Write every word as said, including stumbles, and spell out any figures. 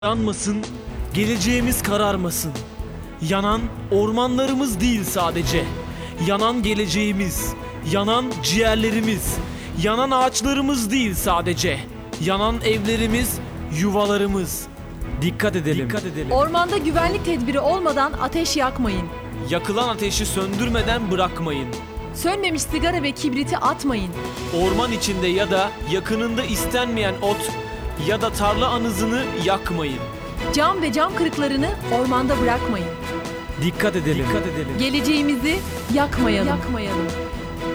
Yanmasın, geleceğimiz kararmasın. Yanan ormanlarımız değil sadece. Yanan geleceğimiz, yanan ciğerlerimiz, yanan ağaçlarımız değil sadece. Yanan evlerimiz, yuvalarımız. Dikkat edelim. Dikkat edelim. Ormanda güvenlik tedbiri olmadan ateş yakmayın. Yakılan ateşi söndürmeden bırakmayın. Sönmemiş sigara ve kibriti atmayın. Orman içinde ya da yakınında istenmeyen ot ya da tarla anızını yakmayın. Cam ve cam kırıklarını ormanda bırakmayın. Dikkat edelim. Dikkat edelim. Geleceğimizi yakmayalım. yakmayalım.